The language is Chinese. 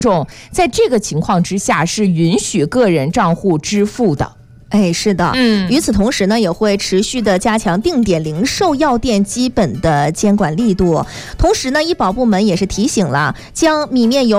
在这个情况之下是允许个人账户支付的。 是的，与此同时呢，也会持续的加强定点零售药店基本的监管力度。同时呢，医保部门也是提醒了，将米面油